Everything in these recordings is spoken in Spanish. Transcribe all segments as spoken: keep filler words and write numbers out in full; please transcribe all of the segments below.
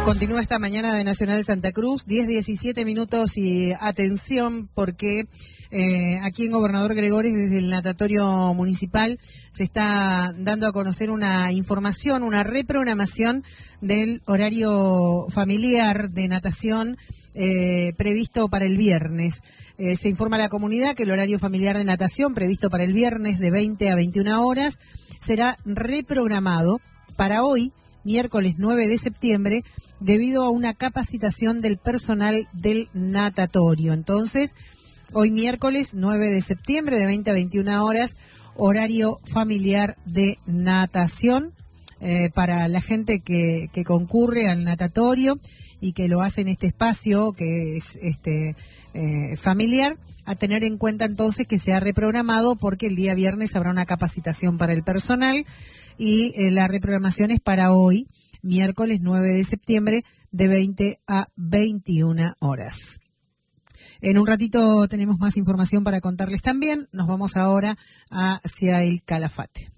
Continúa esta mañana de Nacional Santa Cruz, diez diecisiete minutos y atención porque eh, aquí en Gobernador Gregores desde el natatorio municipal se está dando a conocer una información, una reprogramación del horario familiar de natación eh, previsto para el viernes. Eh, se informa a la comunidad que el horario familiar de natación previsto para el viernes de veinte a veintiuna horas será reprogramado para hoy, miércoles nueve de septiembre, debido a una capacitación del personal del natatorio. Entonces, hoy miércoles nueve de septiembre, de veinte a veintiuna horas, horario familiar de natación eh, para la gente que, que concurre al natatorio y que lo hace en este espacio que es este eh, familiar, a tener en cuenta entonces que se ha reprogramado porque el día viernes habrá una capacitación para el personal y eh, la reprogramación es para hoy, miércoles nueve de septiembre, de veinte a veintiuna horas. En un ratito tenemos más información para contarles también. Nos vamos ahora hacia el Calafate.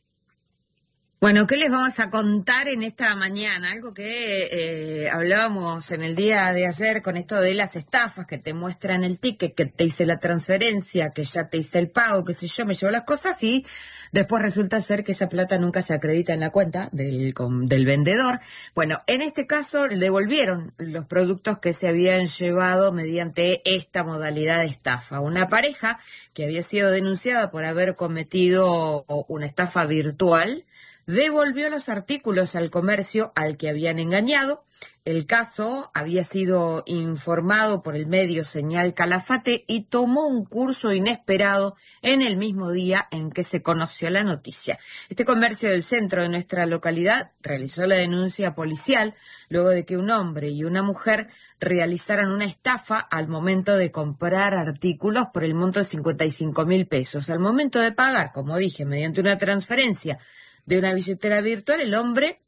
Bueno, ¿qué les vamos a contar en esta mañana? Algo que eh, hablábamos en el día de ayer con esto de las estafas, que te muestran el ticket, que te hice la transferencia, que ya te hice el pago, que si yo me llevo las cosas y después resulta ser que esa plata nunca se acredita en la cuenta del, del vendedor. Bueno, en este caso devolvieron los productos que se habían llevado mediante esta modalidad de estafa. Una pareja que había sido denunciada por haber cometido una estafa virtual devolvió los artículos al comercio al que habían engañado. El caso había sido informado por el medio Señal Calafate y tomó un curso inesperado en el mismo día en que se conoció la noticia. Este comercio del centro de nuestra localidad realizó la denuncia policial luego de que un hombre y una mujer realizaran una estafa al momento de comprar artículos por el monto de cincuenta y cinco mil pesos. Al momento de pagar, como dije, mediante una transferencia de una billetera virtual, el hombre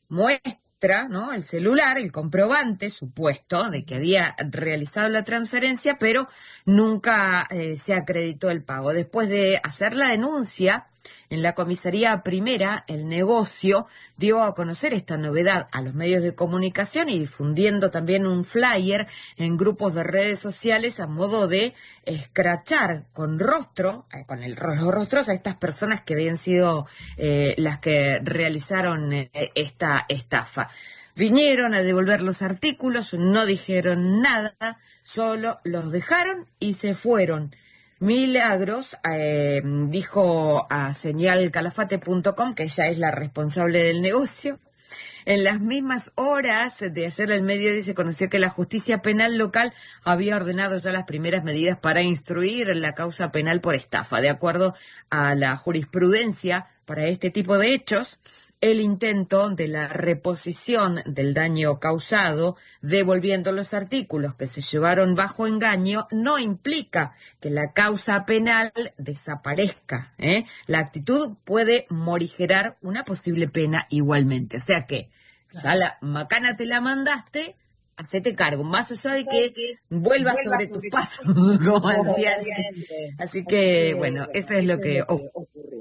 muestra, ¿no?, el celular, el comprobante supuesto de que había realizado la transferencia, pero nunca eh, se acreditó el pago. Después de hacer la denuncia en la comisaría primera, el negocio dio a conocer esta novedad a los medios de comunicación y difundiendo también un flyer en grupos de redes sociales a modo de escrachar con rostro, eh, con el, los rostros a estas personas que habían sido eh, las que realizaron eh, esta estafa. Vinieron a devolver los artículos, no dijeron nada, solo los dejaron y se fueron. Milagros eh, dijo a señal calafate punto com que ella es la responsable del negocio. En las mismas horas de ayer el medio se conoció que la justicia penal local había ordenado ya las primeras medidas para instruir la causa penal por estafa. De acuerdo a la jurisprudencia para este tipo de hechos, el intento de la reposición del daño causado devolviendo los artículos que se llevaron bajo engaño no implica que la causa penal desaparezca, ¿eh? La actitud puede morigerar una posible pena igualmente. O sea que ya la macana te la mandaste, hacete cargo, más allá de que vuelvas sobre tus pasos, como decía. Así que, bueno, eso es lo que ocurrió.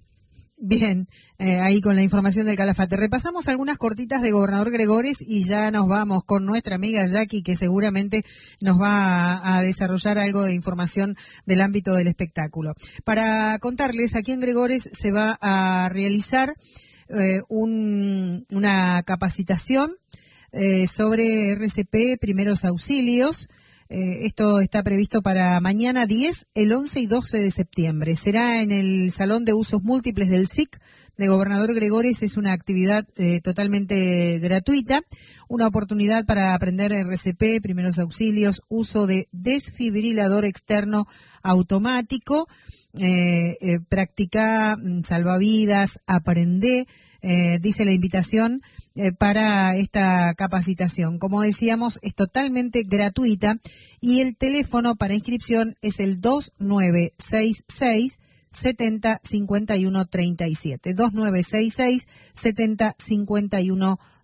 Bien, eh, ahí con la información del Calafate. Repasamos algunas cortitas de Gobernador Gregores y ya nos vamos con nuestra amiga Jackie, que seguramente nos va a, a desarrollar algo de información del ámbito del espectáculo. Para contarles, aquí en Gregores se va a realizar eh, un, una capacitación eh, sobre R C P, primeros auxilios. Eh, esto está previsto para mañana diez, el once y doce de septiembre. Será en el Salón de Usos Múltiples del S I C de Gobernador Gregores. Es una actividad eh, totalmente gratuita, una oportunidad para aprender R C P, primeros auxilios, uso de desfibrilador externo automático, eh, eh, practica salvavidas, aprende, eh, dice la invitación, Eh, para esta capacitación. Como decíamos, es totalmente gratuita y el teléfono para inscripción es el dos nueve seis seis, siete cero cinco uno tres siete. dos nueve seis seis, siete cero cinco uno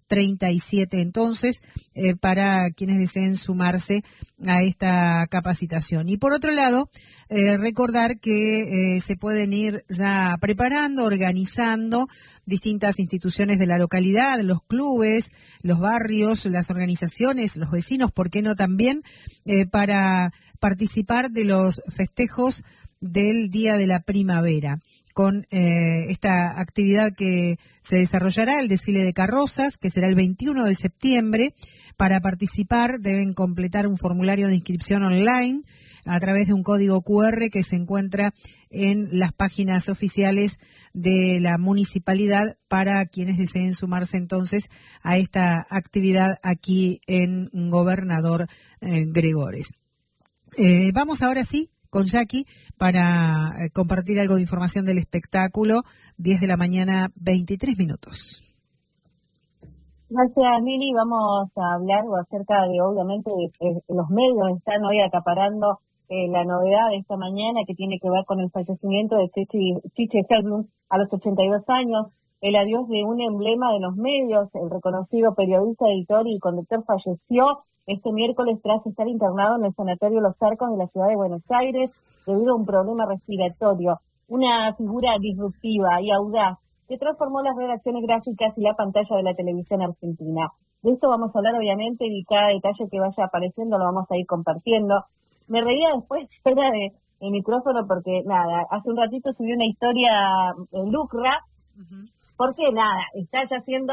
treinta y siete entonces, eh, para quienes deseen sumarse a esta capacitación. Y por otro lado, eh, recordar que eh, se pueden ir ya preparando, organizando distintas instituciones de la localidad, los clubes, los barrios, las organizaciones, los vecinos, ¿por qué no también? Eh, para participar de los festejos del Día de la Primavera, con eh, esta actividad que se desarrollará, el desfile de carrozas, que será el veintiuno de septiembre. Para participar deben completar un formulario de inscripción online a través de un código cu erre que se encuentra en las páginas oficiales de la municipalidad para quienes deseen sumarse entonces a esta actividad aquí en Gobernador eh, Gregores. Eh, vamos ahora sí con Jackie para eh, compartir algo de información del espectáculo. Diez de la mañana, veintitrés minutos. Gracias, Lili. Vamos a hablar acerca de, obviamente, de, de, los medios están hoy acaparando eh, la novedad de esta mañana que tiene que ver con el fallecimiento de Chiche, Chiche Helblum a los ochenta y dos años, el adiós de un emblema de los medios, el reconocido periodista, editor y conductor falleció este miércoles tras estar internado en el Sanatorio Los Arcos de la ciudad de Buenos Aires debido a un problema respiratorio. Una figura disruptiva y audaz que transformó las redacciones gráficas y la pantalla de la televisión argentina. De esto vamos a hablar, obviamente, y cada detalle que vaya apareciendo lo vamos a ir compartiendo. Me reía después fuera de el micrófono porque, nada, hace un ratito subí una historia en Lucra, uh-huh. porque, nada, está ya siendo...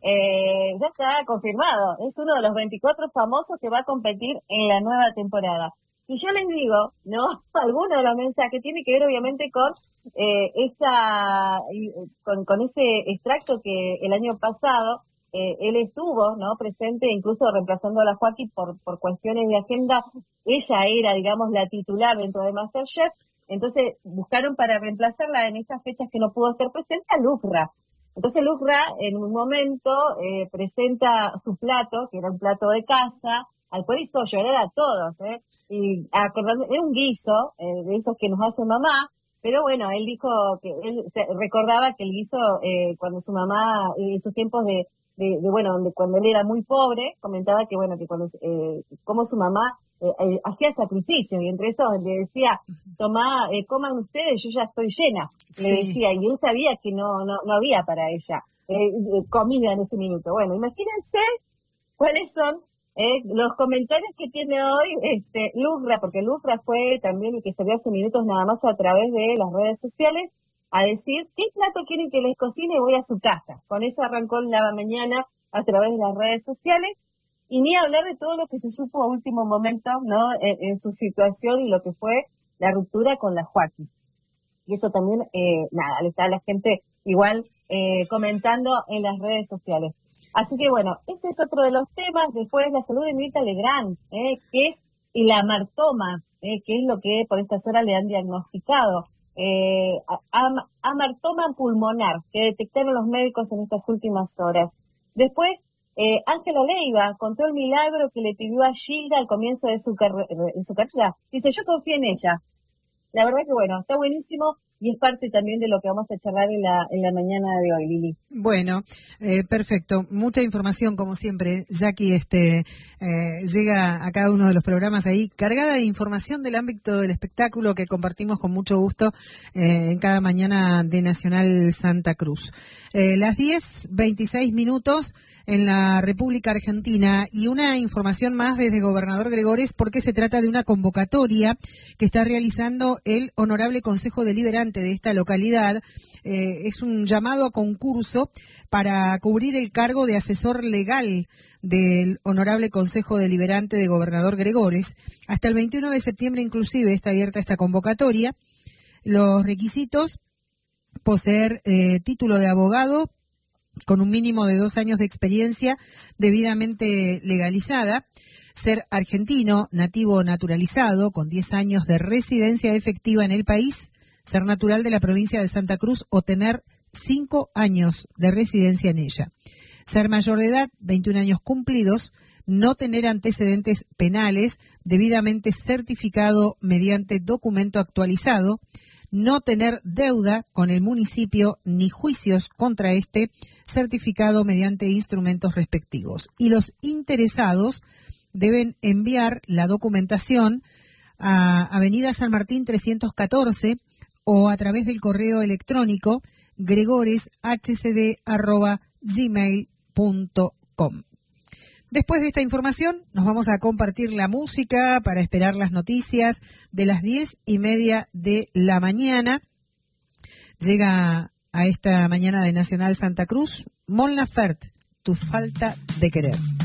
Eh, ya está confirmado, es uno de los veinticuatro famosos que va a competir en la nueva temporada. Y yo les digo, ¿no? Alguno de los mensajes tiene que ver obviamente con eh, esa, con, con ese extracto que el año pasado eh, él estuvo, ¿no? Presente, incluso reemplazando a la Joaquín por, por cuestiones de agenda. Ella era, digamos, la titular dentro de MasterChef, entonces buscaron para reemplazarla en esas fechas que no pudo estar presente a Lucra. Entonces Lucra en un momento eh, presenta su plato, que era un plato de casa, al cual hizo llorar a todos, ¿eh? Y acordando, era un guiso, eh, de esos que nos hace mamá, pero bueno, él dijo que él se, recordaba que el guiso, eh, cuando su mamá, en eh, sus tiempos de, de, de, bueno, de cuando él era muy pobre, comentaba que bueno, que cuando, eh, como su mamá eh, eh, hacía sacrificios, y entre esos le decía, tomá, eh, coman ustedes, yo ya estoy llena, sí. Le decía, y él sabía que no, no, no había para ella eh, comida en ese minuto. Bueno, imagínense cuáles son eh, los comentarios que tiene hoy este Lucra, porque Lucra fue también el que salió hace minutos nada más a través de las redes sociales a decir, ¿qué plato quieren que les cocine? Voy a su casa. Con eso arrancó la mañana a través de las redes sociales. Y ni hablar de todo lo que se supo a último momento, ¿no? En, en su situación y lo que fue la ruptura con la Joaquín. Y eso también, eh, nada, le está a la gente igual eh, comentando en las redes sociales. Así que bueno, ese es otro de los temas. Después la salud de Mirta Legrand, eh, que es el amartoma, eh, que es lo que por estas horas le han diagnosticado. Eh, am, amartoma pulmonar, que detectaron los médicos en estas últimas horas. Después, Eh, Ángela Leiva contó el milagro que le pidió a Gilda al comienzo de su, carre- de su carrera. Dice, yo confío en ella. La verdad que bueno, está buenísimo y es parte también de lo que vamos a charlar en la, en la mañana de hoy, Lili. Bueno, eh, perfecto. Mucha información, como siempre. Jackie este, eh, llega a cada uno de los programas ahí cargada de información del ámbito del espectáculo que compartimos con mucho gusto eh, en cada mañana de Nacional Santa Cruz. Eh, las diez veintiséis minutos en la República Argentina y una información más desde Gobernador Gregores porque se trata de una convocatoria que está realizando el Honorable Consejo Deliberante de esta localidad. Eh, es un llamado a concurso para cubrir el cargo de asesor legal del Honorable Consejo Deliberante de Gobernador Gregores. Hasta el veintiuno de septiembre inclusive está abierta esta convocatoria. Los requisitos: poseer eh, título de abogado con un mínimo de dos años de experiencia debidamente legalizada, ser argentino, nativo o naturalizado, con diez años de residencia efectiva en el país, ser natural de la provincia de Santa Cruz o tener cinco años de residencia en ella, ser mayor de edad, veintiún años cumplidos, no tener antecedentes penales, debidamente certificado mediante documento actualizado, no tener deuda con el municipio ni juicios contra este, certificado mediante instrumentos respectivos. Y los interesados deben enviar la documentación a Avenida San Martín trescientos catorce o a través del correo electrónico gregoreshcd arroba gmail punto com. Después de esta información nos vamos a compartir la música para esperar las noticias de las diez y media de la mañana. Llega a esta mañana de Nacional Santa Cruz Mon Laferte, Tu falta de querer.